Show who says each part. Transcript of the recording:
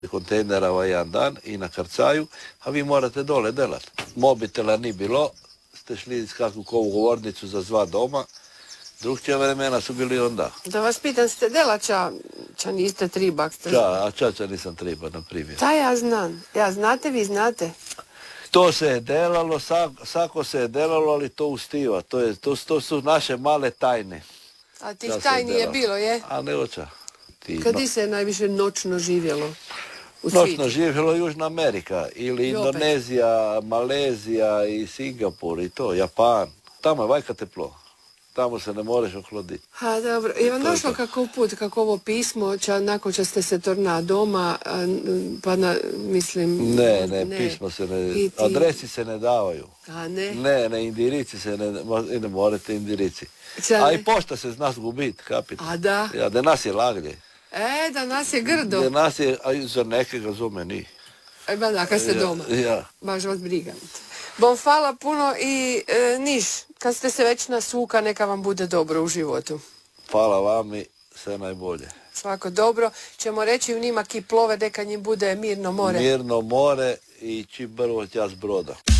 Speaker 1: kontejnera jedan dan i na krcaju, a vi morate dole delat. Mobitela ni bilo, ste šli s kakvu govornicu za zva doma, drugčija vremena su bili onda.
Speaker 2: Da vas pitam, ste delača, ča niste tribak?
Speaker 1: A čača nisam triba, na primjer.
Speaker 2: Ta ja znam. Ja znate, vi znate.
Speaker 1: To se je delalo, sako se je delalo, ali to ustiva. To su naše male tajne.
Speaker 2: A tih tajni je bilo, je?
Speaker 1: A ne oča.
Speaker 2: Kad se najviše noćno živjelo?
Speaker 1: Noćno živjelo Južna Amerika ili Indonezija, Malezija i Singapur i to, Japan. Tamo je vajka teplo. Tamo se ne možeš ohloditi.
Speaker 2: A dobro, je vam došlo kako put, kako ovo pismo, nakon što ste se torna doma, pa mislim...
Speaker 1: Ne, pismo se ne... Adresi se ne davaju.
Speaker 2: A ne?
Speaker 1: Ne, indirici se ne morate indirici. A i pošta se zna zgubit, kapite.
Speaker 2: A da?
Speaker 1: Ja, da nas je laglje.
Speaker 2: Da nas je grdo.
Speaker 1: Da nas je, a za nekega zume ni.
Speaker 2: Ba da, kad ste doma.
Speaker 1: Ja.
Speaker 2: Baš vas briga. Bom, hvala puno i niš, kad ste se već nasuka, neka vam bude dobro u životu.
Speaker 1: Hvala vam i sve najbolje.
Speaker 2: Svako dobro. Ćemo reći u njima ki plove, deka njim bude mirno more.
Speaker 1: Mirno more i čim brvo tja s broda.